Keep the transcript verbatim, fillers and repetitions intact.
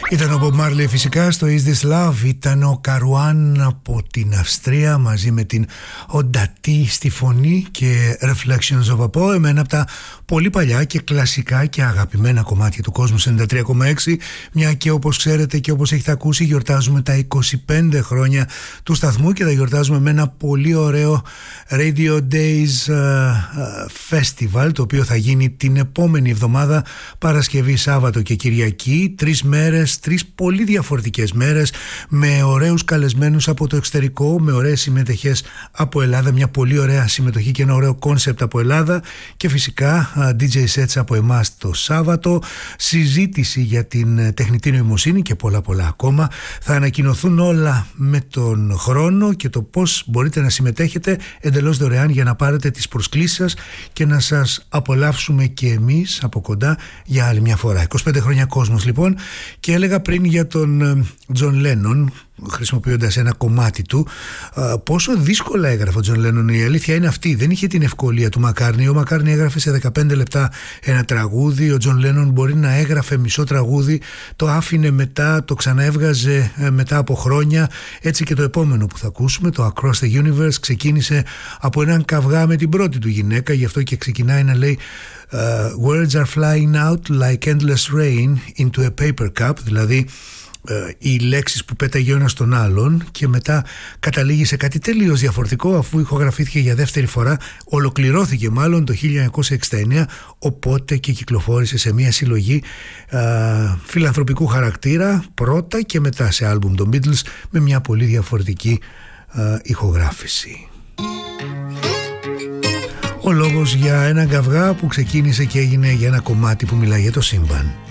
Ήταν ο Bob Marley φυσικά στο Is This Love, ήταν ο Καρουάν από την Αυστρία μαζί με την Οντατή στη φωνή και Reflections of a Poem, ένα από τα πολύ παλιά και κλασικά και αγαπημένα κομμάτια του κόσμου ενενήντα τρία κόμμα έξι, μια και όπως ξέρετε και όπως έχετε ακούσει γιορτάζουμε τα είκοσι πέντε χρόνια του σταθμού και τα γιορτάζουμε με ένα πολύ ωραίο Radio Days uh, Festival, το οποίο θα γίνει την επόμενη εβδομάδα, Παρασκευή, Σάββατο και Κυριακή, τρεις μέρες, τρεις πολύ διαφορετικές μέρες με ωραίους καλεσμένους από το εξωτερικό, με ωραίες συμμετοχές από Ελλάδα, μια πολύ ωραία συμμετοχή και ένα ωραίο κόνσεπτ από Ελλάδα και φυσικά ντι τζέι sets από εμάς το Σάββατο, συζήτηση για την τεχνητή νοημοσύνη και πολλά πολλά ακόμα. Θα ανακοινωθούν όλα με τον χρόνο και το πώς μπορείτε να συμμετέχετε εντελώς δωρεάν για να πάρετε τις προσκλήσεις σας και να σας απολαύσουμε και εμείς από κοντά για άλλη μια φορά. είκοσι πέντε χρόνια κόσμος λοιπόν, και έλεγα πριν για τον Τζον Λένον, χρησιμοποιώντας ένα κομμάτι του, πόσο δύσκολα έγραφε ο Τζον Λένον. Η αλήθεια είναι αυτή, δεν είχε την ευκολία του Μακάρνι. Ο Μακάρνι έγραφε σε δεκαπέντε λεπτά ένα τραγούδι, ο Τζον Λένον μπορεί να έγραφε μισό τραγούδι, το άφηνε μετά, το ξαναέβγαζε μετά από χρόνια. Έτσι και το επόμενο που θα ακούσουμε, το Across the Universe, ξεκίνησε από έναν καυγά με την πρώτη του γυναίκα, γι' αυτό και ξεκινάει να λέει uh, words are flying out like endless rain into a paper cup, δηλαδή οι λέξεις που πέταγε ο ένας τον άλλον, και μετά καταλήγει σε κάτι τελείως διαφορετικό αφού ηχογραφήθηκε για δεύτερη φορά, ολοκληρώθηκε μάλλον το χίλια εννιακόσια εξήντα εννέα, οπότε και κυκλοφόρησε σε μια συλλογή α, φιλανθρωπικού χαρακτήρα πρώτα και μετά σε άλμπουμ των Beatles με μια πολύ διαφορετική α, ηχογράφηση. Ο λόγος για έναν καυγά που ξεκίνησε και έγινε για ένα κομμάτι που μιλάει για το σύμπαν.